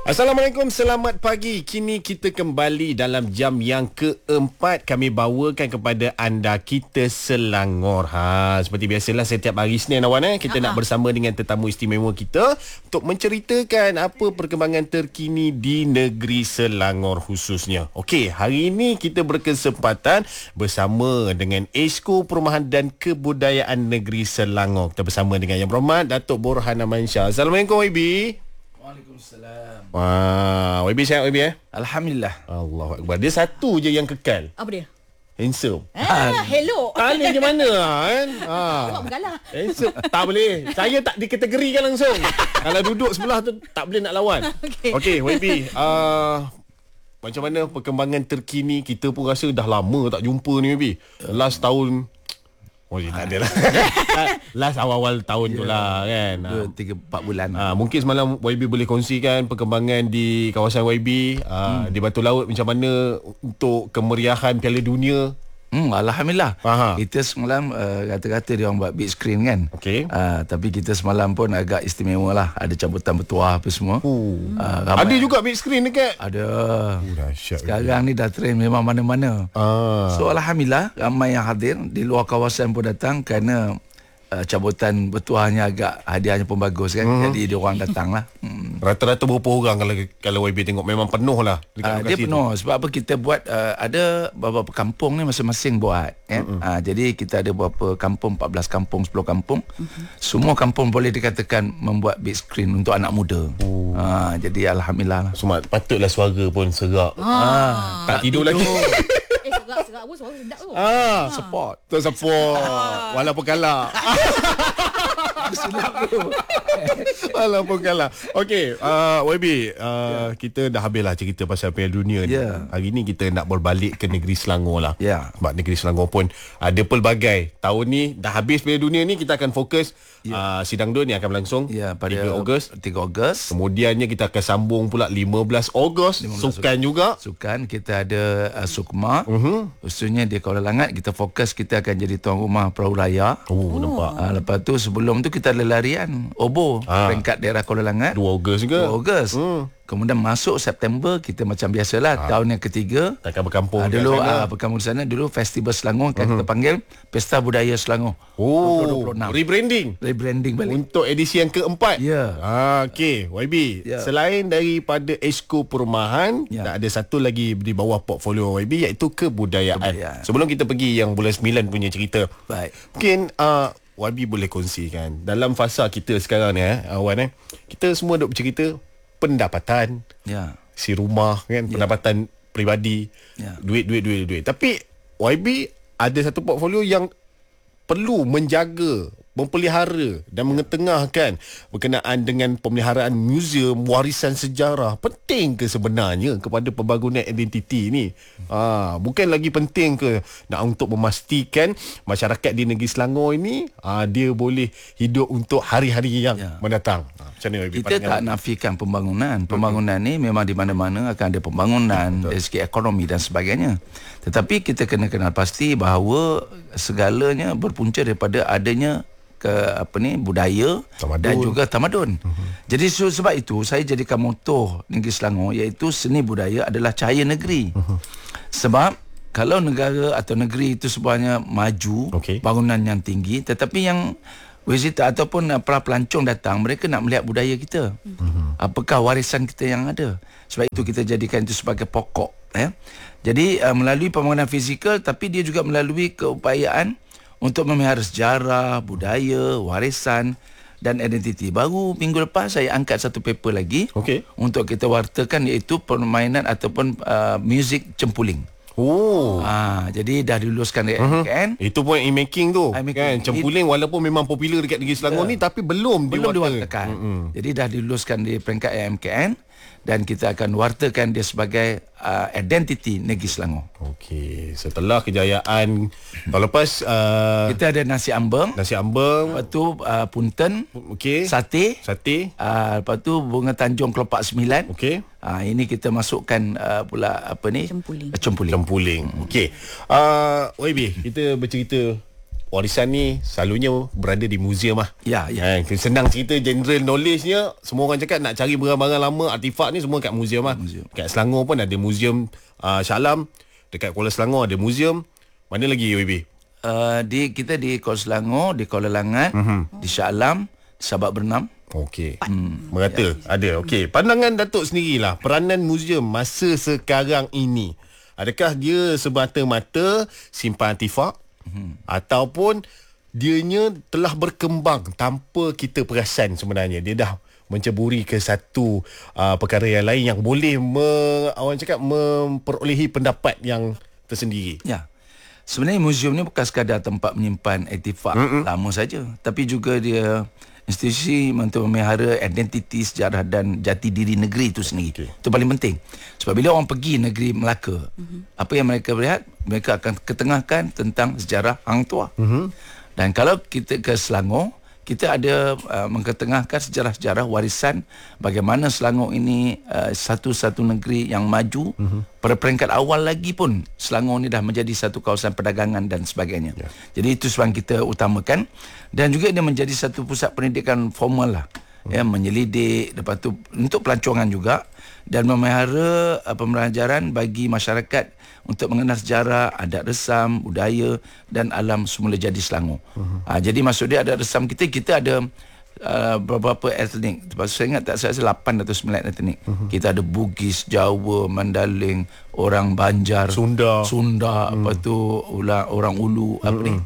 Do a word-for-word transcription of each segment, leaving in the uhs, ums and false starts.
Assalamualaikum, selamat pagi. Kini kita kembali dalam jam yang keempat. Kami bawakan kepada anda Kita Selangor. Ha, seperti biasalah setiap hari Isnin awan eh kita Aha. nak bersama dengan tetamu istimewa kita untuk menceritakan apa perkembangan terkini di negeri Selangor khususnya. Okey, hari ini kita berkesempatan bersama dengan Esko Perumahan dan Kebudayaan Negeri Selangor. Kita bersama dengan Yang Berhormat Datuk Borhan Amansyah. Assalamualaikum Y B. Waalaikumsalam. Wah, Y B sihat Y B eh? Alhamdulillah. Allah Akbar. Dia satu je yang kekal. Apa dia? Handsome. Ah, hello. Tanya je mana kan? Ha. Awak bergalah. Handsome. Tak boleh. Saya tak dikategorikan langsung. Kalau duduk sebelah tu tak boleh nak lawan. Okey, okay, Y B. Uh, macam mana perkembangan terkini? Kita pun rasa dah lama tak jumpa ni Y B. Last tahun. Oh, tak ada lah. Last awal-awal tahun yeah. tu lah kan. Dua, tiga, empat bulan. Ha, mungkin semalam Y B boleh kongsikan perkembangan di kawasan Y B. Ha, hmm. Di Batu Laut macam mana untuk kemeriahan Piala Dunia. Hmm, Alhamdulillah. Aha. Kita semalam uh, kata-kata dia orang buat big screen kan. Okey. Uh, tapi kita semalam pun agak istimewa lah. Ada cabutan bertuah apa semua. Uh. Uh, ada juga big screen dekat. Ada. Uh, dahsyat. Sekarang ni dah trend memang mana-mana. Ah. So Alhamdulillah ramai yang hadir. Di luar kawasan pun datang kerana uh, cabutan bertuahnya agak hadiahnya pun bagus kan. Hmm. Jadi dia orang datang lah. Hmm. Rata-rata berapa orang kalau kalau Y B tengok memang penuh lah uh, dia penuh tu. Sebab apa kita buat uh, ada beberapa kampung ni masing-masing buat kan. Mm-hmm. Uh, jadi kita ada beberapa kampung, empat belas kampung, sepuluh kampung. Mm-hmm. Semua kampung boleh dikatakan membuat big screen untuk anak muda. Oh. Uh, jadi Alhamdulillah lah. Semua patutlah suara pun serak. Ah. Ah. Tak tidur lagi. Eh, serak-serak pun suara sedap tu. Ah, support. Tu support. Ah. Walaupun kalah. Silap tu. Walaupun kalah. Okey, uh, Y B, uh, yeah. kita dah habislah cerita pasal Piala Dunia ni. Yeah. Hari ni kita nak berbalik ke negeri Selangor lah. Yeah. Sebab negeri Selangor pun ada pelbagai. Tahun ni dah habis Piala Dunia ni, kita akan fokus yeah. uh, sidang dua ni akan berlangsung yeah, pada tiga Ogos. tiga Ogos. Kemudiannya kita akan sambung pula lima belas Ogos. Sukan juga. Sukan kita ada uh, Sukma. Uh-huh. Khususnya di Kuala Langat kita fokus kita akan jadi tuan rumah perahu raya. Oh, oh. nampak. Uh, lepas tu sebelum tu kita ada larian Obo, ah. peringkat daerah Kuala Langat. dua Ogos juga. dua Ogos. Hmm. Kemudian masuk September kita macam biasalah ah. tahun yang ketiga akan berkampung uh, dulu uh, berkampung di sana dulu Festival Selangor kan uh-huh. kita panggil Pesta Budaya Selangor. Oh, dua ribu dua puluh enam. Rebranding. Rebranding balik untuk edisi yang keempat. Ya. Yeah. Ah, okey, Y B. Yeah. Selain daripada Esko Perumahan, yeah. ada satu lagi di bawah portfolio Y B iaitu kebudayaan. kebudayaan. Sebelum kita pergi yang bulan sembilan punya cerita. Baik. Mungkin uh, Y B boleh kongsikan dalam fasa kita sekarang ni eh, Awan eh. Kita semua duk bercerita pendapatan, ya, si rumah kan, ya. pendapatan peribadi, ya. duit duit duit duit. Tapi Y B ada satu portfolio yang perlu menjaga, mempelihara dan mengetengahkan berkenaan dengan pemeliharaan muzium warisan sejarah. Penting ke sebenarnya kepada pembangunan identiti ni? Ha, bukan lagi penting ke nak untuk memastikan masyarakat di negeri Selangor ini ha, dia boleh hidup untuk hari-hari yang ya. mendatang. Ha, macam mana kita tak nafikan pembangunan. Pembangunan ni memang di mana-mana akan ada pembangunan dari segi ekonomi dan sebagainya. Tetapi kita kena kenal pasti bahawa segalanya berpunca daripada adanya ke apa ni budaya tamadun. Dan juga tamadun. Uh-huh. Jadi so, sebab itu saya jadikan moto negeri Selangor iaitu seni budaya adalah cahaya negeri. Uh-huh. Sebab kalau negara atau negeri itu sebenarnya maju, okay. bangunan yang tinggi, tetapi yang visitor ataupun para pelancong datang, mereka nak melihat budaya kita. Uh-huh. Apakah warisan kita yang ada? Sebab itu kita jadikan itu sebagai pokok, ya. Jadi uh, melalui pembangunan fizikal, tapi dia juga melalui keupayaan untuk memelihara sejarah, budaya, warisan dan identiti. Baru minggu lepas saya angkat satu paper lagi okay. untuk kita wartakan iaitu permainan ataupun uh, muzik cempuling. Oh. Ah, jadi dah diluluskan dekat uh-huh. M K N. Itu pun in making tu. I making. Kan cempuling It, walaupun memang popular dekat negeri Selangor uh, ni tapi belum belum diwartakan. Uh-huh. Jadi dah diluluskan di peringkat M K N dan kita akan wartakan dia sebagai uh, identiti negeri Selangor. Okey, setelah kejayaan tahun lepas uh, kita ada nasi ambeng, nasi ambeng, lepas tu uh, punten, okey, sate, sate, uh, lepas tu bunga Tanjung Kelopak Sembilan. Okey. Uh, ini kita masukkan uh, pula apa ni? Cempuling. Cempuling. Cempuling. Okey. Uh, Y B, kita bercerita warisan ni selalunya berada di muzium lah. Ya, ya. Eh, senang cerita general knowledge-nya, semua orang cakap nak cari barang-barang lama, artifak ni semua kat muzium lah. Museum. Kat Selangor pun ada muzium uh, Shah Alam, dekat Kuala Selangor ada muzium. Mana lagi W B? Uh, di kita di Kuala Selangor, di Kuala Langat, uh-huh. di Shah Alam, Sabak Bernam. Okey. Hmm. Merata ya. Ada. Okey. Pandangan Datuk sendirilah, peranan muzium masa sekarang ini. Adakah dia semata-mata simpan artifak uh-huh. ataupun dianya telah berkembang tanpa kita perasan sebenarnya? Dia dah menceburi ke satu uh, perkara yang lain yang boleh me, orang cakap memperolehi pendapat yang tersendiri. Ya. Sebenarnya muzium ni bukan sekadar tempat menyimpan artifak Mm-mm. lama saja, tapi juga dia institusi untuk memelihara identiti, sejarah dan jati diri negeri itu sendiri. Okay. Itu paling penting. Sebab bila orang pergi negeri Melaka, mm-hmm. apa yang mereka lihat, mereka akan ketengahkan tentang sejarah Hang Tuah. Mm-hmm. Dan kalau kita ke Selangor, kita ada uh, mengketengahkan sejarah-sejarah warisan bagaimana Selangor ini uh, satu-satu negeri yang maju. Mm-hmm. Pada peringkat awal lagi pun Selangor ini dah menjadi satu kawasan perdagangan dan sebagainya. Yeah. Jadi itu sebab kita utamakan, dan juga dia menjadi satu pusat pendidikan formal lah. Mm-hmm. Ya, menyelidik, lepas tu untuk pelancongan juga, dan memelihara uh, pembelajaran bagi masyarakat untuk mengenal sejarah, adat resam, budaya dan alam semula jadi Selangor. Uh-huh. Ha, jadi maksud dia adat resam kita, kita ada uh, beberapa etnik. Lepas saya ingat tak saya rasa lapan atau sembilan etnik. Uh-huh. Kita ada Bugis, Jawa, Mandaling, orang Banjar, Sunda, Sunda, uh-huh. lepas tu orang, orang Ulu, uh-huh. apa ni.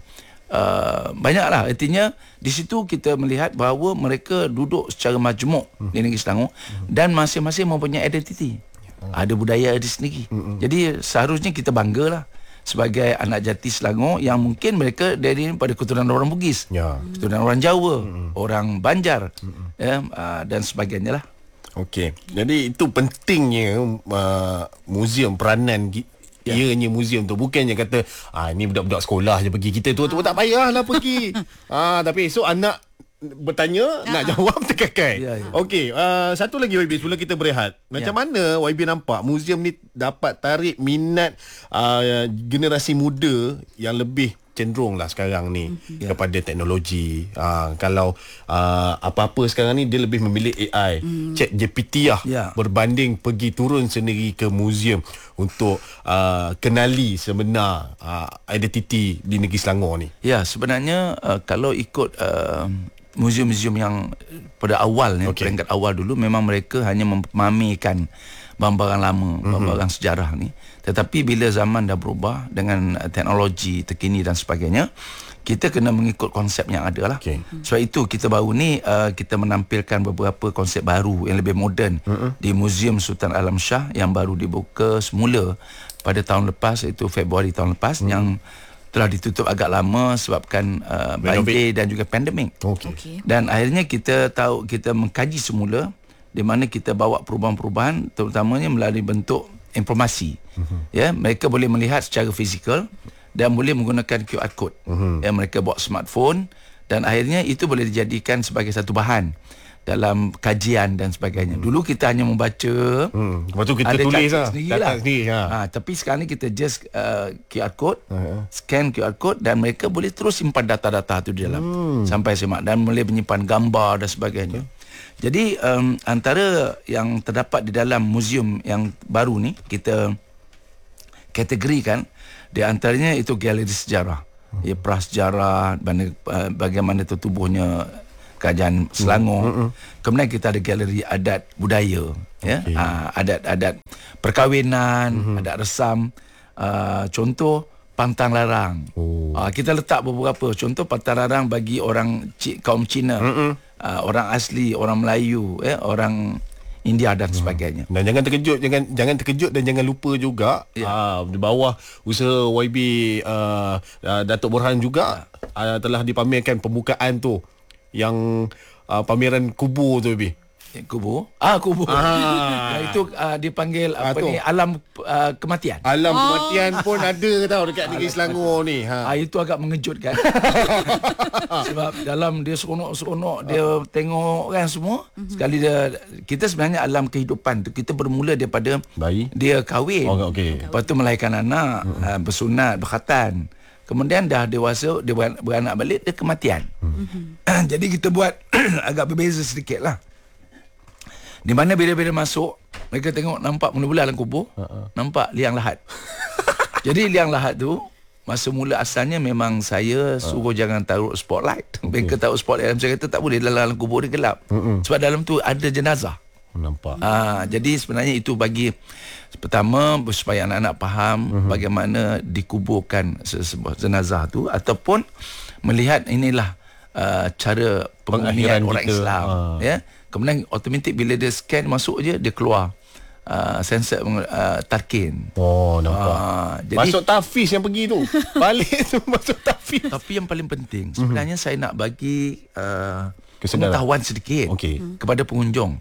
Uh, banyaklah. Artinya di situ kita melihat bahawa mereka duduk secara majmuk uh-huh. di negeri Selangor, uh-huh. dan masing-masing mempunyai identiti. Ada budaya di sendiri. Mm-hmm. Jadi seharusnya kita banggalah sebagai anak jati Selangor yang mungkin mereka dari pada keturunan orang Bugis, ya. keturunan orang Jawa, mm-hmm. orang Banjar, mm-hmm. ya, uh, dan sebagainya lah. Okey. Jadi itu pentingnya uh, muzium, peranan ya. Ianya muzium tu bukannya kata ah ni budak-budak sekolah je pergi, kita tua-tua tak payahlah pergi. Ah tapi esok anak bertanya, uh-huh. nak jawab terkakai. Ya, ya. Okey, uh, satu lagi Y B sebelum kita berehat. Macam ya. mana Y B nampak muzium ni dapat tarik minat uh, generasi muda yang lebih cenderung lah sekarang ni ya. kepada teknologi. Uh, kalau uh, apa-apa sekarang ni dia lebih memilih A I. Hmm. Chat G P T lah ya. berbanding pergi turun sendiri ke muzium untuk uh, kenali sebenar uh, identiti di negeri Selangor ni. Ya, sebenarnya uh, kalau ikut uh, muzium-muzium yang pada awalnya, okay. peringkat awal dulu, memang mereka hanya memamerkan barang-barang lama, mm-hmm. barang-barang sejarah ni. Tetapi bila zaman dah berubah dengan teknologi terkini dan sebagainya, kita kena mengikut konsep yang ada lah. Okay. Sebab itu kita baru ni uh, kita menampilkan beberapa konsep baru yang lebih moden mm-hmm. di Muzium Sultan Alam Shah yang baru dibuka semula pada tahun lepas, iaitu Februari tahun lepas, mm-hmm. yang telah ditutup agak lama sebabkan uh, banjir dan juga pandemik. Okay. Okay. Dan akhirnya kita tahu, kita mengkaji semula di mana kita bawa perubahan-perubahan, terutamanya melalui bentuk informasi. Uh-huh. Ya, mereka boleh melihat secara fizikal dan boleh menggunakan Q R code. Uh-huh. Ya, mereka bawa smartphone, dan akhirnya itu boleh dijadikan sebagai satu bahan dalam kajian dan sebagainya. Hmm. Dulu kita hanya membaca, hmm. lepas tu kita ada tulis lah, sendirilah. Sendiri, ha. Ha, tapi sekarang ni kita just uh, Q R code, uh-huh. scan Q R code, dan mereka boleh terus simpan data-data tu di dalam hmm. sampai semak, dan boleh menyimpan gambar dan sebagainya. Okay. Jadi um, antara yang terdapat di dalam muzium yang baru ni, kita kategorikan di antaranya itu galeri sejarah. Hmm. Ya, prasejarah, bagaimana tertubuhnya kerajaan Selangor. Mm-hmm. Kemudian kita ada galeri adat budaya, okay. ya, uh, adat-adat perkahwinan, mm-hmm. adat resam. Uh, contoh pantang larang. Oh. Uh, kita letak beberapa contoh pantang larang bagi orang C- kaum Cina, mm-hmm. uh, orang asli, orang Melayu, ya, orang India dan sebagainya. Dan jangan terkejut, jangan jangan terkejut dan jangan lupa juga ya. uh, di bawah usaha Y B uh, uh, Datuk Borhan juga ya. uh, telah dipamerkan pembukaan tu, yang uh, pameran kubur tu lebih. Kubur? Ah, kubur. Ah. Itu uh, dipanggil ah, apa tu. ni, alam uh, kematian. Alam ah. kematian pun ada tau dekat negeri Selangor ni. Ha. Ah, itu agak mengejutkan. Sebab dalam dia seronok-seronok dia ah. tengok kan semua. Mm-hmm. Sekali dia, kita sebenarnya alam kehidupan tu kita bermula daripada bayi. Dia kahwin. Oh, okay. Lepas tu melahirkan anak, mm-hmm. uh, bersunat, berkhatan. Kemudian dah dewasa, dia beranak, beranak balik, dia kematian. Mm-hmm. Jadi kita buat agak berbeza sedikit lah. Di mana bila-bila masuk, mereka tengok nampak mula-mula dalam kubur, uh-uh. nampak liang lahat. Jadi liang lahat tu, masa mula asalnya memang saya suruh uh. jangan taruh spotlight. Okay. Mereka taruh spotlight dalam, saya kata tak boleh, dalam, dalam kubur dia gelap. Uh-uh. Sebab dalam tu ada jenazah. Nampak. Ah, jadi sebenarnya itu bagi pertama supaya anak-anak faham uh-huh. bagaimana dikuburkan sebuah jenazah tu, ataupun melihat inilah uh, cara pengumian orang kita. Islam. Uh. Ya. Kemudian automatik bila dia scan masuk je, dia keluar uh, sensor uh, talqin. Oh, nampak. Uh, jadi masuk tahfiz yang pergi tu. Balik tu masuk tahfiz. Tapi yang paling penting sebenarnya uh-huh. saya nak bagi uh, kesedaran, pengetahuan sedikit okay. kepada pengunjung.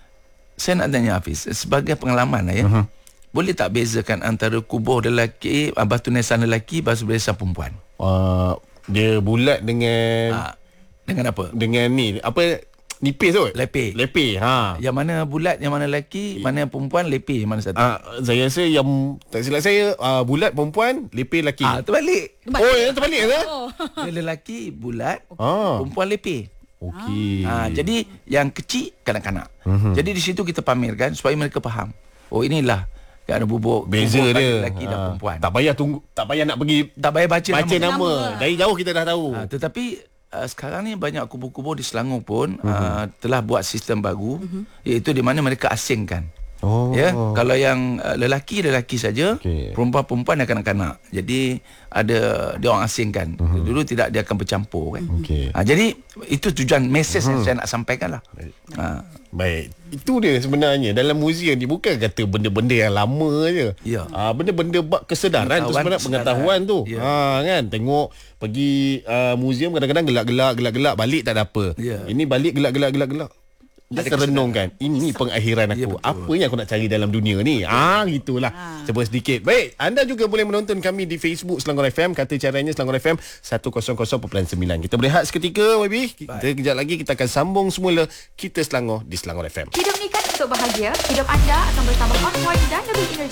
Saya nak tanya Hafiz, sebagai pengalaman lah ya, uh-huh. boleh tak bezakan antara kubur lelaki, batu nisan lelaki, batu nisan perempuan? Uh, dia bulat dengan uh, dengan apa? Dengan ni, apa, nipis tu? Lepeh. Lepeh, ha. Yang mana bulat, yang mana lelaki, mana yang perempuan, lepeh, mana satu? Uh, saya rasa yang, tak silap saya, uh, bulat perempuan, lepeh lelaki. Ah, terbalik. Oh, yang terbalik ke? Oh. Dia lelaki bulat, ah. perempuan lepeh. Okey. Ha, jadi yang kecil kanak-kanak. Uh-huh. Jadi di situ kita pamerkan supaya mereka faham. Oh, inilah ada bubuk beza bubuk dia. Lelaki ha. dan perempuan. Tak payah tunggu, tak payah nak pergi tak payah baca, baca nama. nama. nama. Dari jauh kita dah tahu. Ha, tetapi uh, sekarang ni banyak kubur-kubur di Selangor pun uh-huh. uh, telah buat sistem baru, uh-huh. iaitu di mana mereka asingkan. Oh. Ya, kalau yang uh, lelaki lelaki saja, okay. perempuan-perempuan dan kanak-kanak. Jadi ada dia orang asingkan. Uh-huh. Dulu tidak dia akan bercampur kan. Okay. Ha, jadi itu tujuan mesej uh-huh. yang saya nak sampaikan lah. Baik. Ha. Baik. Itu dia sebenarnya dalam muzium ni, bukan kata benda-benda yang lama je. Ya. Ah, benda-benda bab kesedaran tu sebenarnya, pengetahuan tu. Ya. Ha, kan, tengok pergi uh, muzium kadang-kadang gelak-gelak gelak-gelak balik tak ada apa. Ya. Ini balik gelak-gelak gelak-gelak. Dia terenungkan, ini pengakhiran aku. Ya, apa yang aku nak cari dalam dunia ni? Ah, gitulah. Ha. Cuba sedikit. Baik, anda juga boleh menonton kami di Facebook Selangor F M. Kata caranya Selangor F M seratus perpuluhan sembilan. Kita berehat seketika, Y B. Kita kejap lagi kita akan sambung semula Kita Selangor di Selangor F M. Hidup ni kan untuk bahagia. Hidup anda akan bersama on point dan lebih energetik.